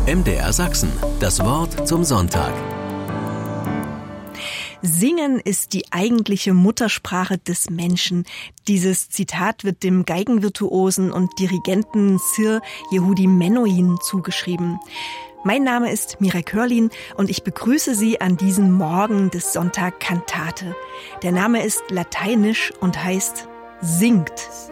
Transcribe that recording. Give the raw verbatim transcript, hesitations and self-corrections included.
M D R Sachsen. Das Wort zum Sonntag. Singen ist die eigentliche Muttersprache des Menschen. Dieses Zitat wird dem Geigenvirtuosen und Dirigenten Sir Yehudi Menuhin zugeschrieben. Mein Name ist Mirek Körlin und ich begrüße Sie an diesem Morgen des Sonntag Kantate. Der Name ist lateinisch und heißt singt.